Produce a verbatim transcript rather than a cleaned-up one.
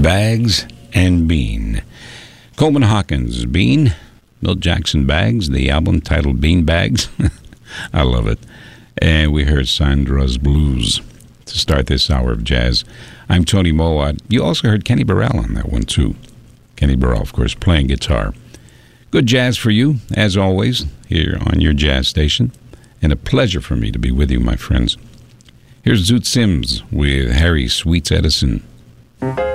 Bags and Bean. Coleman Hawkins, Bean. Milt Jackson, Bags, the album titled Bean Bags. I love it. And we heard Sandra's Blues to start this hour of jazz. I'm Tony Mowat. You also heard Kenny Burrell on that one, too. Kenny Burrell, of course, playing guitar. Good jazz for you, as always, here on your jazz station. And a pleasure for me to be with you, my friends. Here's Zoot Sims with Harry Sweets Edison.